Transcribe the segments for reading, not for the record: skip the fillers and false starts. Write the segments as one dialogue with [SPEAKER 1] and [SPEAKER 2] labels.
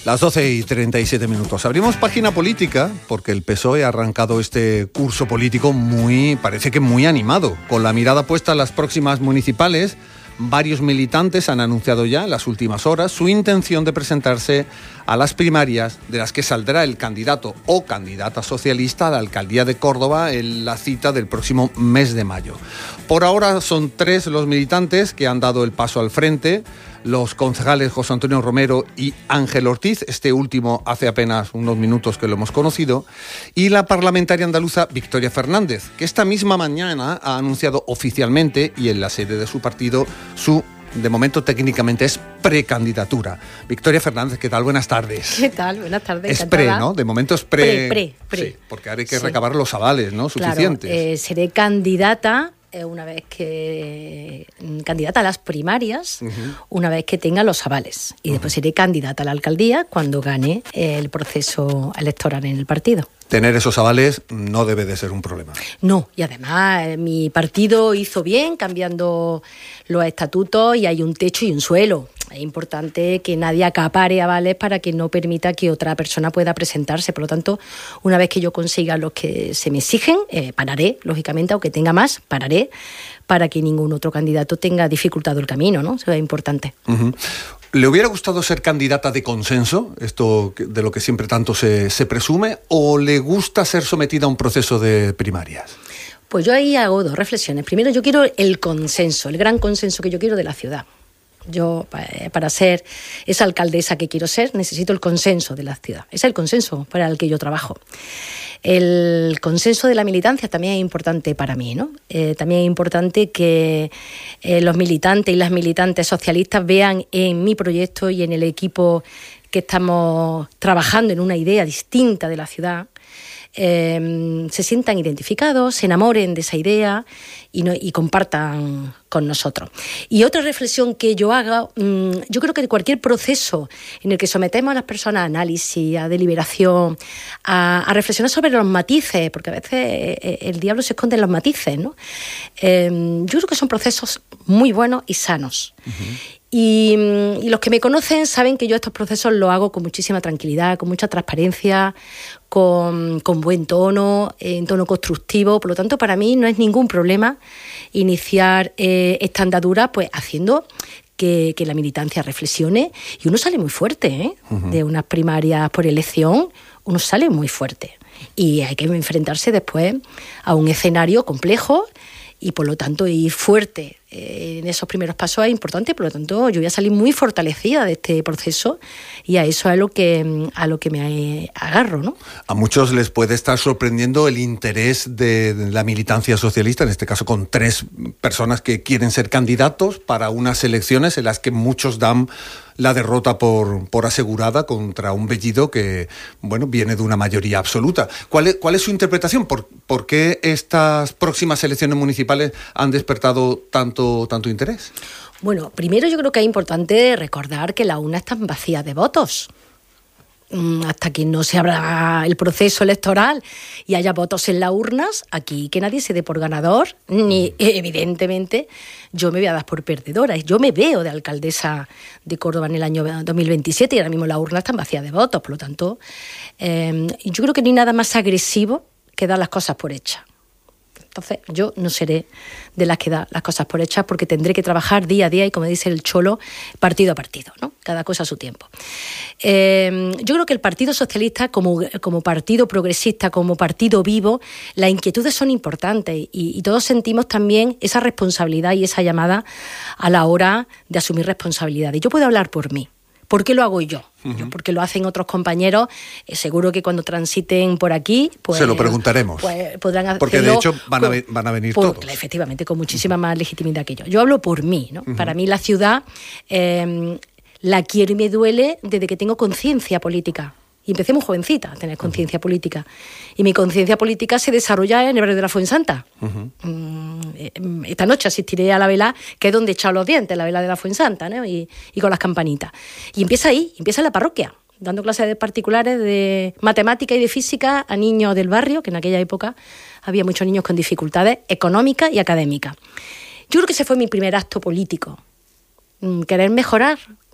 [SPEAKER 1] Las 12:37. Abrimos página política porque el PSOE ha arrancado este curso político parece que muy animado. Con la mirada puesta en las próximas municipales, varios militantes han anunciado ya en las últimas horas su intención de presentarse a las primarias de las que saldrá el candidato o candidata socialista a la alcaldía de Córdoba en la cita del próximo mes de mayo. Por ahora son 3 los militantes que han dado el paso al frente: los concejales José Antonio Romero y Ángel Ortiz, este último hace apenas unos minutos que lo hemos conocido, y la parlamentaria andaluza Victoria Fernández, que esta misma mañana ha anunciado oficialmente y en la sede de su partido de momento técnicamente es precandidatura. Victoria Fernández, ¿qué tal? Buenas tardes.
[SPEAKER 2] ¿Qué tal? Buenas tardes.
[SPEAKER 1] Es pre, ¿no? De momento es pre.
[SPEAKER 2] Sí,
[SPEAKER 1] porque ahora hay que recabar los avales, ¿no? Suficientes.
[SPEAKER 2] Claro, seré candidata candidata a las primarias, una vez que tenga los avales, y después seré candidata a la alcaldía cuando gane el proceso electoral en el partido.
[SPEAKER 1] Tener esos avales no debe de ser un problema.
[SPEAKER 2] No, y además mi partido hizo bien cambiando los estatutos y hay un techo y un suelo. Es importante que nadie acapare avales para que no permita que otra persona pueda presentarse. Por lo tanto, una vez que yo consiga los que se me exigen, pararé, lógicamente, aunque tenga más, pararé para que ningún otro candidato tenga dificultado el camino, ¿no? Eso es importante.
[SPEAKER 1] Uh-huh. ¿Le hubiera gustado ser candidata de consenso, esto de lo que siempre tanto se presume, o le gusta ser sometida a un proceso de primarias?
[SPEAKER 2] Pues yo ahí hago 2 reflexiones. Primero, yo quiero el consenso, el gran consenso que yo quiero de la ciudad. Yo, para ser esa alcaldesa que quiero ser, necesito el consenso de la ciudad. Ese es el consenso para el que yo trabajo. El consenso de la militancia también es importante para mí, ¿no? También es importante que los militantes y las militantes socialistas vean en mi proyecto y en el equipo que estamos trabajando en una idea distinta de la ciudad, se sientan identificados, se enamoren de esa idea y compartan con nosotros. Y otra reflexión que yo haga, yo creo que cualquier proceso en el que sometemos a las personas a análisis, a deliberación, a reflexionar sobre los matices, porque a veces el diablo se esconde en los matices, ¿no? Yo creo que son procesos muy buenos y sanos. Uh-huh. Y los que me conocen saben que yo estos procesos los hago con muchísima tranquilidad, con mucha transparencia, con buen tono, en tono constructivo. Por lo tanto, para mí no es ningún problema iniciar esta andadura pues haciendo que la militancia reflexione. Y uno sale muy fuerte, uh-huh. De unas primarias por elección, uno sale muy fuerte. Y hay que enfrentarse después a un escenario complejo y por lo tanto ir fuerte en esos primeros pasos es importante. Por lo tanto, yo voy a salir muy fortalecida de este proceso y a eso es a lo que me agarro, ¿no?
[SPEAKER 1] A muchos les puede estar sorprendiendo el interés de la militancia socialista, en este caso con 3 personas que quieren ser candidatos para unas elecciones en las que muchos dan la derrota por asegurada contra un Bellido que, bueno, viene de una mayoría absoluta. ¿Cuál es su interpretación? ¿Por qué estas próximas elecciones municipales han despertado tanto interés?
[SPEAKER 2] Bueno, primero yo creo que es importante recordar que las urnas están vacías de votos. Hasta que no se abra el proceso electoral y haya votos en las urnas, aquí que nadie se dé por ganador, ni evidentemente yo me voy a dar por perdedora. Yo me veo de alcaldesa de Córdoba en el año 2027 y ahora mismo las urnas están vacías de votos. Por lo tanto, yo creo que no hay nada más agresivo que dar las cosas por hechas. Entonces, yo no seré de las que da las cosas por hechas porque tendré que trabajar día a día y, como dice el Cholo, partido a partido, ¿no? Cada cosa a su tiempo. Yo creo que el Partido Socialista, como partido progresista, como partido vivo, las inquietudes son importantes y todos sentimos también esa responsabilidad y esa llamada a la hora de asumir responsabilidades. Yo puedo hablar por mí. ¿Por qué lo hago yo? Uh-huh. Porque lo hacen otros compañeros. Seguro que cuando transiten por aquí, pues...
[SPEAKER 1] Se lo preguntaremos.
[SPEAKER 2] Pues podrán hacerlo.
[SPEAKER 1] Porque de hecho van a venir todos.
[SPEAKER 2] Efectivamente, con muchísima más legitimidad que yo. Yo hablo por mí, ¿no? Uh-huh. Para mí la ciudad la quiero y me duele desde que tengo conciencia política. Y empecé muy jovencita a tener conciencia política. Y mi conciencia política se desarrolla en el barrio de la Fuensanta. Uh-huh. Esta noche asistiré a la vela, que es donde he echado los dientes, la vela de la Fuensanta, ¿no? Y con las campanitas. Y empieza ahí, empieza en la parroquia, dando clases particulares de matemática y de física a niños del barrio, que en aquella época había muchos niños con dificultades económicas y académicas. Yo creo que ese fue mi primer acto político. Querer mejorar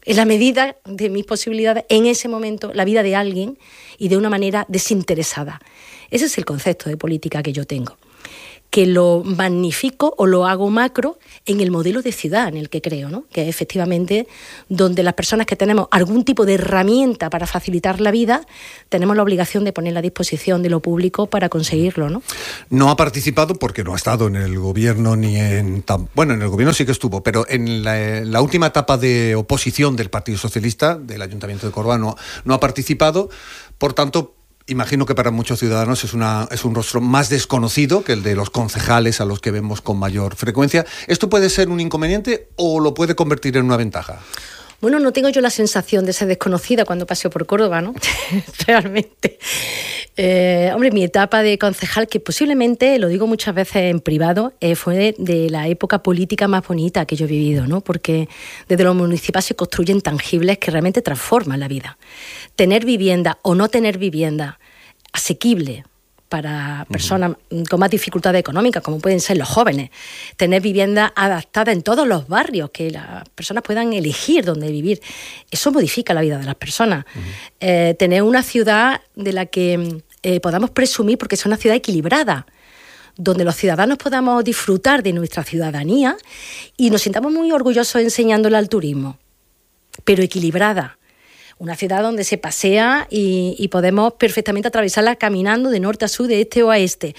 [SPEAKER 2] en la medida de mis posibilidades, en ese momento, la vida de alguien y de una manera desinteresada. Ese es el concepto de política que yo tengo, que lo magnifico o lo hago macro en el modelo de ciudad en el que creo, ¿no? Que es efectivamente donde las personas que tenemos algún tipo de herramienta para facilitar la vida, tenemos la obligación de ponerla a disposición de lo público para conseguirlo, ¿no?
[SPEAKER 1] No ha participado porque no ha estado en el gobierno ni en... Bueno, en el gobierno sí que estuvo, pero en la última etapa de oposición del Partido Socialista, del Ayuntamiento de Córdoba, no ha participado, por tanto... Imagino que para muchos ciudadanos es un rostro más desconocido que el de los concejales a los que vemos con mayor frecuencia. ¿Esto puede ser un inconveniente o lo puede convertir en una ventaja?
[SPEAKER 2] Bueno, no tengo yo la sensación de ser desconocida cuando paseo por Córdoba, ¿no? Realmente. Hombre, mi etapa de concejal, que posiblemente, lo digo muchas veces en privado, fue de la época política más bonita que yo he vivido, ¿no? Porque desde lo municipal se construyen tangibles que realmente transforman la vida. Tener vivienda o no tener vivienda asequible para personas con más dificultades económicas, como pueden ser los jóvenes, tener vivienda adaptada en todos los barrios, que las personas puedan elegir dónde vivir, eso modifica la vida de las personas. Tener una ciudad de la que podamos presumir, porque es una ciudad equilibrada, donde los ciudadanos podamos disfrutar de nuestra ciudadanía y nos sintamos muy orgullosos enseñándola al turismo, pero equilibrada. Una ciudad donde se pasea y podemos perfectamente atravesarla caminando de norte a sur, de este o a este.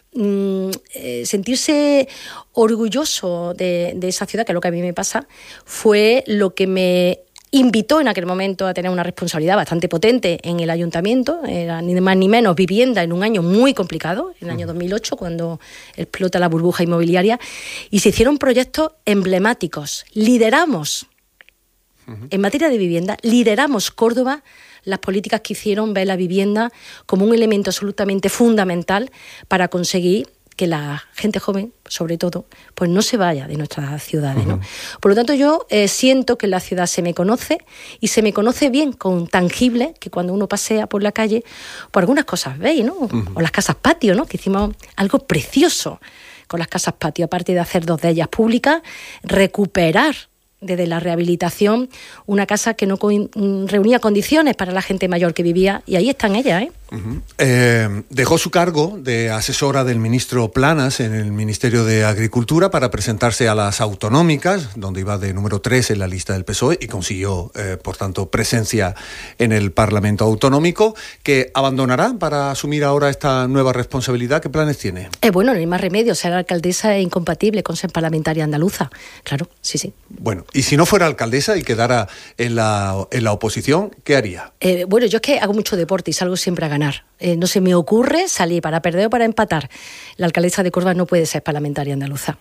[SPEAKER 2] Sentirse orgulloso de esa ciudad, que es lo que a mí me pasa, fue lo que me invitó en aquel momento a tener una responsabilidad bastante potente en el ayuntamiento. Era ni más ni menos vivienda en un año muy complicado, en el año 2008, cuando explota la burbuja inmobiliaria, y se hicieron proyectos emblemáticos. Lideramos. En materia de vivienda, lideramos Córdoba las políticas que hicieron ver la vivienda como un elemento absolutamente fundamental para conseguir que la gente joven, sobre todo, pues no se vaya de nuestras ciudades, ¿no? Por lo tanto, yo siento que en la ciudad se me conoce y se me conoce bien con tangible, que cuando uno pasea por la calle, por algunas cosas veis, ¿no? O las casas patio, ¿no? Que hicimos algo precioso con las casas patio, aparte de hacer 2 de ellas públicas, recuperar desde la rehabilitación una casa que no reunía condiciones para la gente mayor que vivía, y ahí están ellas, ¿eh?
[SPEAKER 1] Dejó su cargo de asesora del ministro Planas en el Ministerio de Agricultura para presentarse a las autonómicas, donde iba de número 3 en la lista del PSOE y consiguió, por tanto, presencia en el Parlamento Autonómico, que abandonará para asumir ahora esta nueva responsabilidad. ¿Qué planes tiene?
[SPEAKER 2] Bueno, no hay más remedio. Ser alcaldesa es incompatible con ser parlamentaria andaluza. Claro, sí.
[SPEAKER 1] Bueno, y si no fuera alcaldesa y quedara en la oposición, ¿qué haría?
[SPEAKER 2] Bueno, yo es que hago mucho deporte y salgo siempre a ganar. No se me ocurre salir para perder o para empatar. La alcaldesa de Córdoba no puede ser parlamentaria andaluza.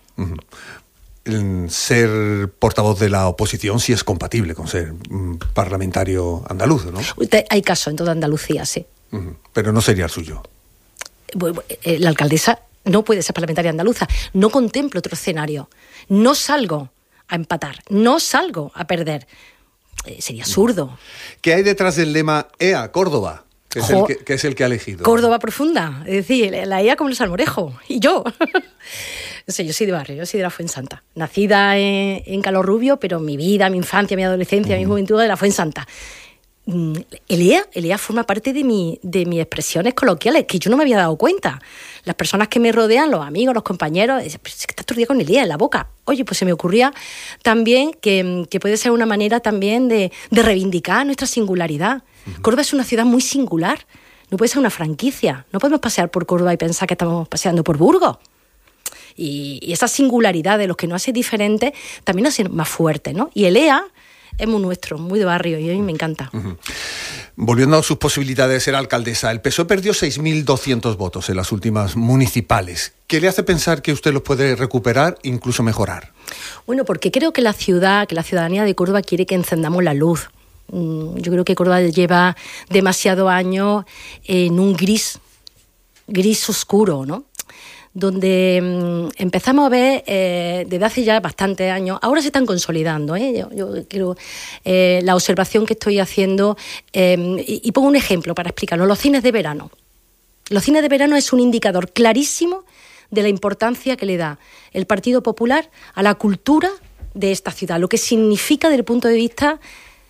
[SPEAKER 1] Ser portavoz de la oposición sí es compatible con ser parlamentario andaluz, ¿no?
[SPEAKER 2] Hay casos en toda Andalucía, sí.
[SPEAKER 1] Pero no sería el suyo.
[SPEAKER 2] Bueno, la alcaldesa no puede ser parlamentaria andaluza. No contemplo otro escenario. No salgo a empatar. No salgo a perder. Sería absurdo.
[SPEAKER 1] ¿Qué hay detrás del lema EA Córdoba? Que es el que ha elegido.
[SPEAKER 2] Córdoba profunda, es decir, la IA como el salmorejo, y yo. No sé, yo soy de barrio, yo soy de la Fuensanta. Nacida en Calorrubio, pero mi vida, mi infancia, mi adolescencia, mi juventud de la Fuensanta. El EA forma parte de mis expresiones coloquiales, que yo no me había dado cuenta. Las personas que me rodean, los amigos, los compañeros, dicen, pero es que estás todo el día con el EA en la boca. Oye, pues se me ocurría también que puede ser una manera también de reivindicar nuestra singularidad. Córdoba es una ciudad muy singular, no puede ser una franquicia. No podemos pasear por Córdoba y pensar que estamos paseando por Burgos. Y esa singularidad de los que nos hace diferentes también hace más fuerte, ¿no? Y el EA es muy nuestro, muy de barrio, y a mí me encanta.
[SPEAKER 1] Volviendo a sus posibilidades de ser alcaldesa, el PSOE perdió 6.200 votos en las últimas municipales. ¿Qué le hace pensar que usted los puede recuperar, incluso mejorar?
[SPEAKER 2] Bueno, porque creo que la ciudadanía de Córdoba quiere que encendamos la luz. Yo creo que Córdoba lleva demasiados años en un gris oscuro, ¿no? Donde empezamos a ver desde hace ya bastantes años, ahora se están consolidando, yo creo, la observación que estoy haciendo, y pongo un ejemplo para explicarlo, los cines de verano. Los cines de verano es un indicador clarísimo de la importancia que le da el Partido Popular a la cultura de esta ciudad, lo que significa desde el punto de vista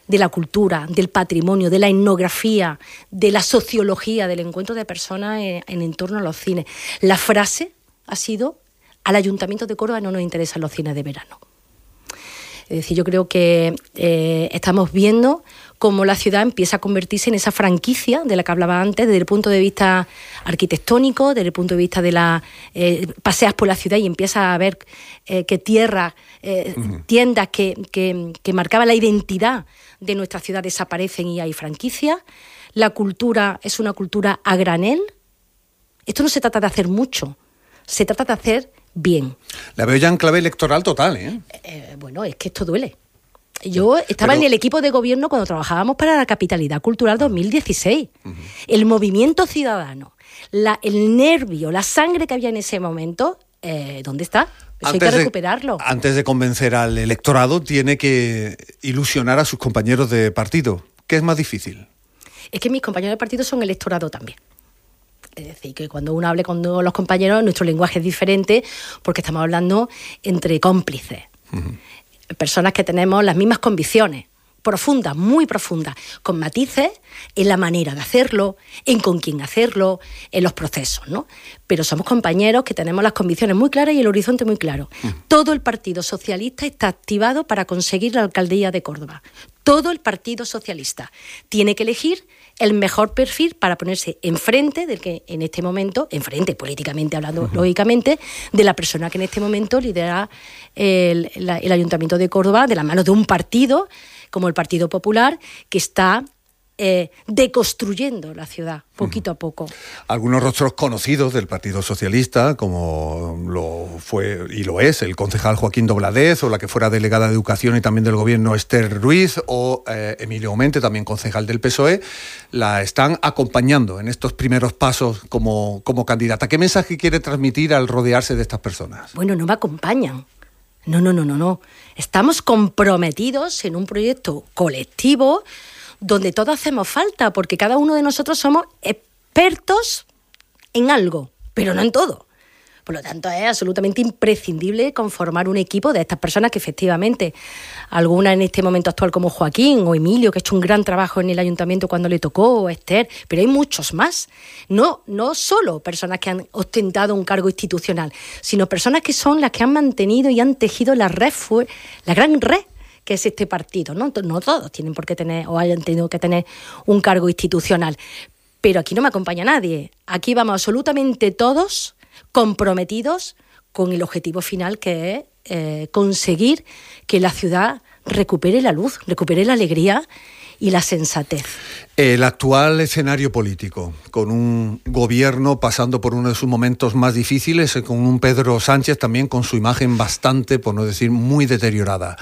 [SPEAKER 2] de la cultura, del patrimonio, de la etnografía, de la sociología, del encuentro de personas en torno a los cines. La frase ha sido: al Ayuntamiento de Córdoba no nos interesan los cines de verano. Es decir, yo creo que estamos viendo cómo la ciudad empieza a convertirse en esa franquicia de la que hablaba antes, desde el punto de vista arquitectónico, desde el punto de vista de paseas por la ciudad y empiezas a ver que tierras, tiendas que marcaban la identidad de nuestra ciudad desaparecen y hay franquicias. La cultura es una cultura a granel. Esto no se trata de hacer mucho, se trata de hacer bien.
[SPEAKER 1] La veo ya en clave electoral total, ¿eh?
[SPEAKER 2] Bueno, es que esto duele. Yo estaba en el equipo de gobierno cuando trabajábamos para la Capitalidad Cultural 2016. El movimiento ciudadano, el nervio, la sangre que había en ese momento, ¿dónde está? Eso hay que recuperarlo.
[SPEAKER 1] Antes de convencer al electorado, tiene que ilusionar a sus compañeros de partido. ¿Qué es más difícil?
[SPEAKER 2] Es que mis compañeros de partido son electorado también. Es decir, que cuando uno hable con los compañeros, nuestro lenguaje es diferente porque estamos hablando entre cómplices. Personas que tenemos las mismas convicciones, profundas, muy profundas, con matices en la manera de hacerlo, en con quién hacerlo, en los procesos, ¿no? Pero somos compañeros que tenemos las convicciones muy claras y el horizonte muy claro. Todo el Partido Socialista está activado para conseguir la alcaldía de Córdoba. Todo el Partido Socialista tiene que elegir el mejor perfil para ponerse enfrente del que en este momento, enfrente políticamente hablando, lógicamente, de la persona que en este momento lidera el Ayuntamiento de Córdoba, de la mano de un partido como el Partido Popular, que está deconstruyendo la ciudad poquito a poco.
[SPEAKER 1] Algunos rostros conocidos del Partido Socialista, como lo fue y lo es el concejal Joaquín Dobladez, o la que fuera delegada de Educación y también del Gobierno Esther Ruiz, o Emilio Aumente, también concejal del PSOE, la están acompañando en estos primeros pasos como candidata. ¿Qué mensaje quiere transmitir al rodearse de estas personas?
[SPEAKER 2] Bueno, no me acompañan. No. Estamos comprometidos en un proyecto colectivo donde todos hacemos falta, porque cada uno de nosotros somos expertos en algo, pero no en todo. Por lo tanto, es absolutamente imprescindible conformar un equipo de estas personas que efectivamente, algunas en este momento actual como Joaquín o Emilio, que ha hecho un gran trabajo en el ayuntamiento cuando le tocó, o Esther, pero hay muchos más. No solo personas que han ostentado un cargo institucional, sino personas que son las que han mantenido y han tejido la gran red que es este partido, ¿no? No todos tienen por qué tener o hayan tenido que tener un cargo institucional. Pero aquí no me acompaña nadie. Aquí vamos absolutamente todos comprometidos con el objetivo final, que es conseguir que la ciudad recupere la luz, recupere la alegría y la sensatez.
[SPEAKER 1] El actual escenario político, con un gobierno pasando por uno de sus momentos más difíciles, con un Pedro Sánchez también con su imagen bastante, por no decir muy deteriorada.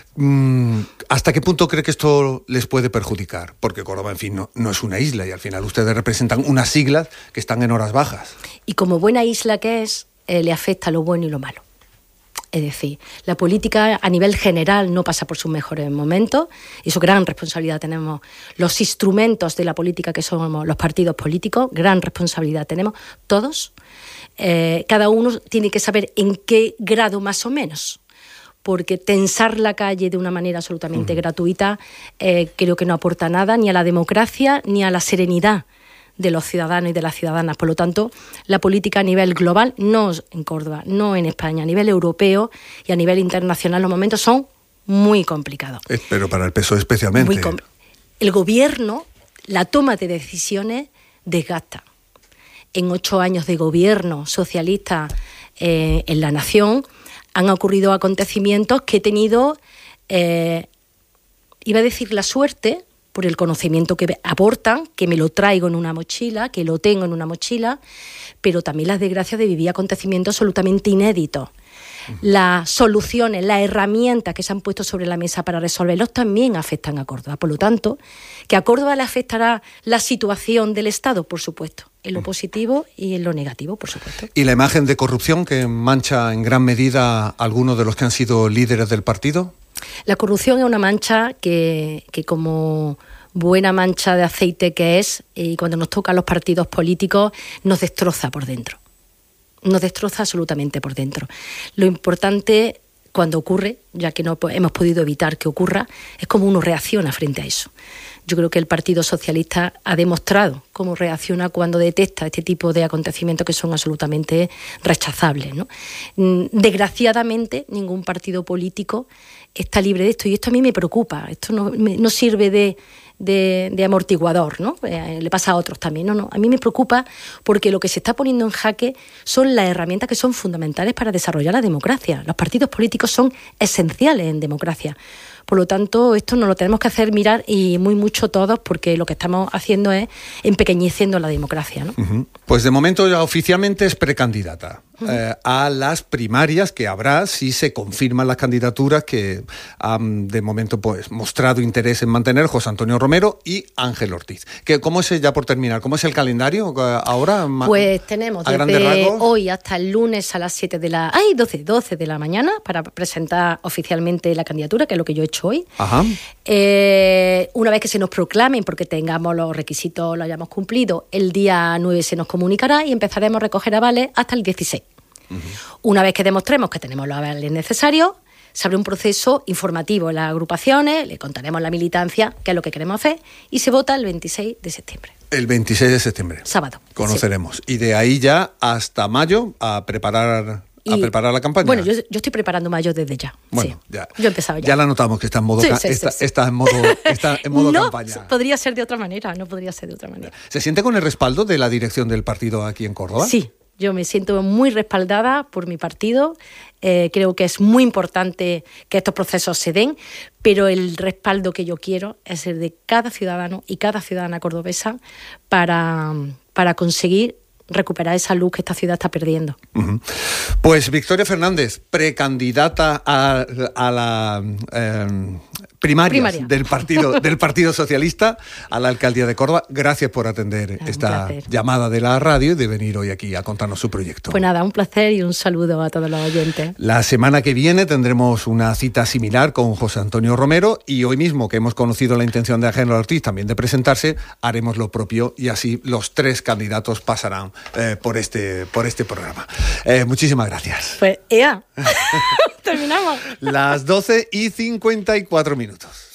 [SPEAKER 1] ¿Hasta qué punto cree que esto les puede perjudicar? Porque Córdoba, en fin, no es una isla y al final ustedes representan unas siglas que están en horas bajas. Y
[SPEAKER 2] como buena isla que es, le afecta lo bueno y lo malo. Es decir, la política a nivel general no pasa por sus mejores momentos y su gran responsabilidad tenemos los instrumentos de la política que somos los partidos políticos, gran responsabilidad tenemos todos. Cada uno tiene que saber en qué grado más o menos, porque tensar la calle de una manera absolutamente gratuita creo que no aporta nada ni a la democracia ni a la serenidad de los ciudadanos y de las ciudadanas. Por lo tanto, la política a nivel global, no en Córdoba, no en España, a nivel europeo y a nivel internacional, los momentos son muy complicados.
[SPEAKER 1] Pero para el PSOE especialmente.
[SPEAKER 2] El gobierno, la toma de decisiones desgasta. En 8 años de gobierno socialista en la nación han ocurrido acontecimientos que he tenido, iba a decir la suerte, por el conocimiento que aportan, que me lo traigo en una mochila, que lo tengo en una mochila, pero también las desgracias de vivir acontecimientos absolutamente inéditos. Las soluciones, las herramientas que se han puesto sobre la mesa para resolverlos también afectan a Córdoba. Por lo tanto, que a Córdoba le afectará la situación del Estado, por supuesto, en lo positivo y en lo negativo, por supuesto.
[SPEAKER 1] ¿Y la imagen de corrupción que mancha en gran medida a algunos de los que han sido líderes del partido?
[SPEAKER 2] La corrupción es una mancha que como buena mancha de aceite que es, y cuando nos toca a los partidos políticos, nos destroza por dentro. Nos destroza absolutamente por dentro. Lo importante, cuando ocurre, ya que no hemos podido evitar que ocurra, es como uno reacciona frente a eso. Yo creo que el Partido Socialista ha demostrado cómo reacciona cuando detecta este tipo de acontecimientos que son absolutamente rechazables, ¿no? Desgraciadamente, ningún partido político está libre de esto, y esto a mí me preocupa. Esto no sirve de amortiguador, ¿no? Le pasa a otros también. No, a mí me preocupa porque lo que se está poniendo en jaque son las herramientas que son fundamentales para desarrollar la democracia. Los partidos políticos son esenciales en democracia. Por lo tanto, esto nos lo tenemos que hacer mirar y muy mucho todos, porque lo que estamos haciendo es empequeñeciendo la democracia, ¿no? Uh-huh.
[SPEAKER 1] Pues de momento ya oficialmente es precandidata a las primarias que habrá si se confirman las candidaturas que han de momento pues mostrado interés en mantener José Antonio Romero y Ángel Ortiz. ¿Cómo es, ya por terminar, cómo es el calendario ahora?
[SPEAKER 2] Pues tenemos desde hoy hasta el lunes a las 12 de la mañana para presentar oficialmente la candidatura, que es lo que yo he hecho hoy. Ajá. Una vez que se nos proclamen, porque tengamos los requisitos, lo hayamos cumplido, el día 9 se nos comunicará y empezaremos a recoger avales hasta el 16. Uh-huh. Una vez que demostremos que tenemos los avales necesarios, se abre un proceso informativo en las agrupaciones, le contaremos a la militancia qué es lo que queremos hacer, y se vota el 26 de septiembre. El 26 de septiembre. Sábado. Conoceremos. Sí. Y de ahí ya hasta mayo a preparar la campaña. Bueno, yo estoy preparando mayo desde ya. Bueno, sí. Ya. Yo he empezado ya. Ya la notamos que está en modo, está en modo campaña. No podría ser de otra manera, ¿Se siente con el respaldo de la dirección del partido aquí en Córdoba? Sí. Yo me siento muy respaldada por mi partido. Creo que es muy importante que estos procesos se den, pero el respaldo que yo quiero es el de cada ciudadano y cada ciudadana cordobesa para conseguir recuperar esa luz que esta ciudad está perdiendo. Uh-huh. Pues Victoria Fernández, precandidata a la primarias del Partido Socialista a la alcaldía de Córdoba. Gracias por atender esta llamada de la radio y de venir hoy aquí a contarnos su proyecto. Pues nada, un placer y un saludo a todos los oyentes. La semana que viene tendremos una cita similar con José Antonio Romero, y hoy mismo que hemos conocido la intención de Ángel Ortiz también de presentarse, haremos lo propio, y así los tres candidatos pasarán por este programa. Muchísimas gracias. Pues ¡ea! Terminamos. Las 12:54.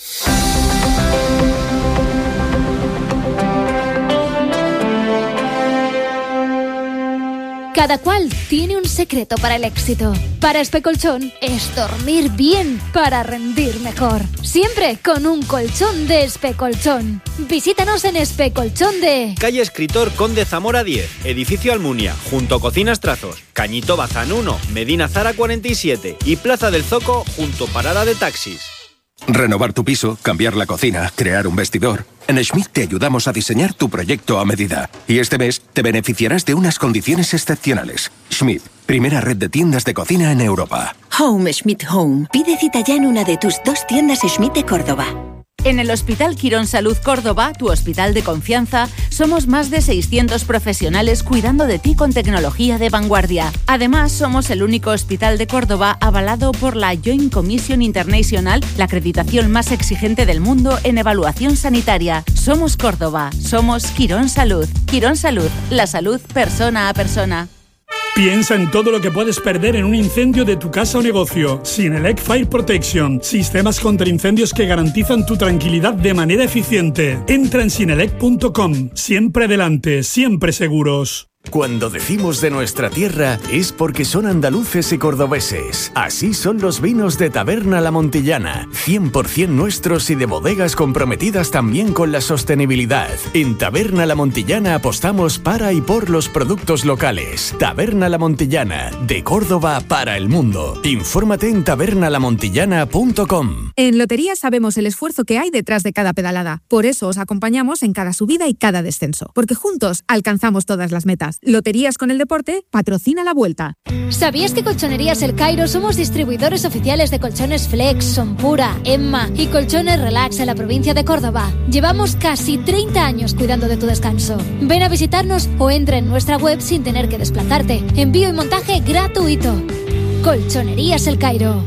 [SPEAKER 3] Cada cual tiene un secreto para el éxito. Para Especolchón es dormir bien para rendir mejor. Siempre con un colchón de Especolchón. Visítanos en Especolchón de...
[SPEAKER 4] Calle Escritor Conde Zamora 10, Edificio Almunia, junto a Cocinas Trazos, Cañito Bazán 1, Medina Zara 47 y Plaza del Zoco, junto Parada de Taxis.
[SPEAKER 5] Renovar tu piso, cambiar la cocina, crear un vestidor. En Schmidt te ayudamos a diseñar tu proyecto a medida. Y este mes te beneficiarás de unas condiciones excepcionales. Schmidt, primera red de tiendas de cocina en Europa.
[SPEAKER 6] Home Schmidt Home. Pide cita ya en una de tus 2 tiendas Schmidt de Córdoba.
[SPEAKER 7] En el Hospital Quirón Salud Córdoba, tu hospital de confianza, somos más de 600 profesionales cuidando de ti con tecnología de vanguardia. Además, somos el único hospital de Córdoba avalado por la Joint Commission International, la acreditación más exigente del mundo en evaluación sanitaria. Somos Córdoba, somos Quirón Salud. Quirón Salud, la salud persona a persona.
[SPEAKER 8] Piensa en todo lo que puedes perder en un incendio de tu casa o negocio. Sinelec Fire Protection. Sistemas contra incendios que garantizan tu tranquilidad de manera eficiente. Entra en sinelec.com. Siempre adelante, siempre seguros.
[SPEAKER 9] Cuando decimos de nuestra tierra es porque son andaluces y cordobeses. Así son los vinos de Taberna La Montillana, 100% nuestros y de bodegas comprometidas también con la sostenibilidad. En Taberna La Montillana apostamos para y por los productos locales. Taberna La Montillana, de Córdoba para el mundo. Infórmate en tabernalamontillana.com.
[SPEAKER 10] En Lotería sabemos el esfuerzo que hay detrás de cada pedalada. Por eso os acompañamos en cada subida y cada descenso. Porque juntos alcanzamos todas las metas. Loterías con el deporte patrocina la Vuelta.
[SPEAKER 3] ¿Sabías que Colchonerías El Cairo somos distribuidores oficiales de colchones Flex, Sonpura, Emma y colchones Relax en la provincia de Córdoba? Llevamos casi 30 años cuidando de tu descanso. Ven a visitarnos o entra en nuestra web sin tener que desplazarte. Envío y montaje gratuito. Colchonerías El Cairo.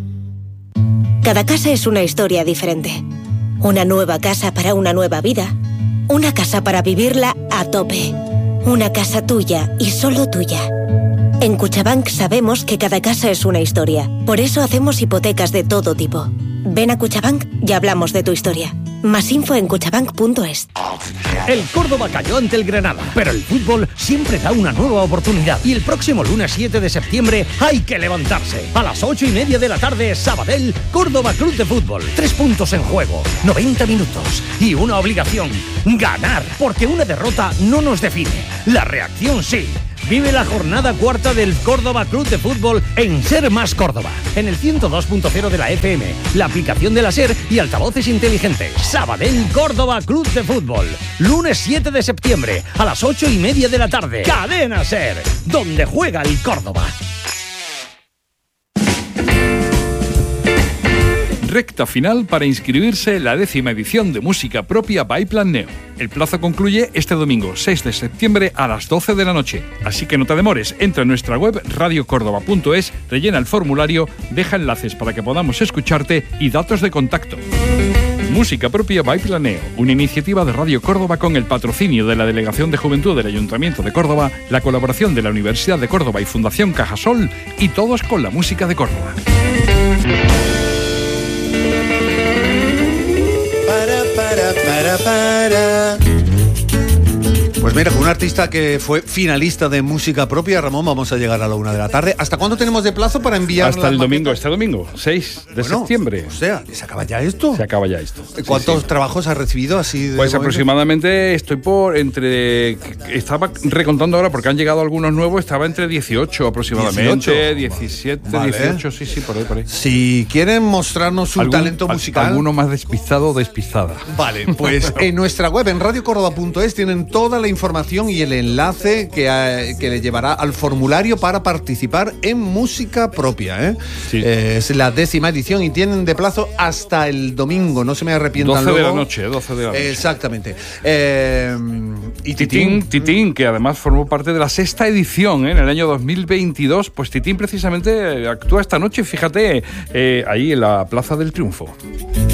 [SPEAKER 6] Cada casa es una historia diferente. Una nueva casa para una nueva vida. Una casa para vivirla a tope. Una casa tuya y solo tuya. En Cuchabank sabemos que cada casa es una historia. Por eso hacemos hipotecas de todo tipo. Ven a Cuchabank y hablamos de tu historia. Más info en cuchabank.es.
[SPEAKER 11] El Córdoba cayó ante el Granada, pero el fútbol siempre da una nueva oportunidad. Y el próximo lunes 7 de septiembre hay que levantarse. A las 8:30 de la tarde, Sabadell, Córdoba Club de Fútbol. 3 puntos en juego, 90 minutos y una obligación: ganar, porque una derrota no nos define. La reacción sí. Vive la jornada cuarta del Córdoba Club de Fútbol en Ser Más Córdoba, en el 102.0 de la FM, la aplicación de la SER y altavoces inteligentes. Sabadell Córdoba Club de Fútbol, lunes 7 de septiembre a las 8:30 de la tarde. Cadena SER, donde juega el Córdoba.
[SPEAKER 12] Recta final para inscribirse en la 10ª edición de Música Propia by Plan Neo. El plazo concluye este domingo 6 de septiembre a las 12 de la noche. Así que no te demores, entra en nuestra web radiocordoba.es, rellena el formulario, deja enlaces para que podamos escucharte y datos de contacto. Música Propia by Plan Neo, una iniciativa de Radio Córdoba con el patrocinio de la Delegación de Juventud del Ayuntamiento de Córdoba, la colaboración de la Universidad de Córdoba y Fundación Cajasol, y todos con la música de Córdoba.
[SPEAKER 1] Pues mira, con un artista que fue finalista de Música Propia, Ramón, vamos a llegar a la 1 de la tarde. ¿Hasta cuándo tenemos de plazo para enviar?
[SPEAKER 12] Hasta el domingo, este domingo, 6 de septiembre.
[SPEAKER 1] O sea, ¿se acaba ya esto?
[SPEAKER 12] Se acaba ya esto.
[SPEAKER 1] ¿Cuántos trabajos has recibido así?
[SPEAKER 12] Pues aproximadamente estoy por estaba recontando ahora porque han llegado algunos nuevos, estaba entre 18 aproximadamente, 17, vale. 18, sí, por ahí.
[SPEAKER 1] Si quieren mostrarnos su talento musical.
[SPEAKER 12] Alguno más despistado o despistada.
[SPEAKER 1] Vale, pues en nuestra web, en radiocordoba.es, tienen toda la información y el enlace que le llevará al formulario para participar en Música Propia.
[SPEAKER 12] Sí.
[SPEAKER 1] Es la 10ª edición y tienen de plazo hasta el domingo, no se me arrepientan
[SPEAKER 12] 12
[SPEAKER 1] luego.
[SPEAKER 12] de la noche.
[SPEAKER 1] Exactamente.
[SPEAKER 12] Y Titín, que además formó parte de la 6ª edición en el año 2022, pues Titín precisamente actúa esta noche, fíjate, ahí en la Plaza del Triunfo.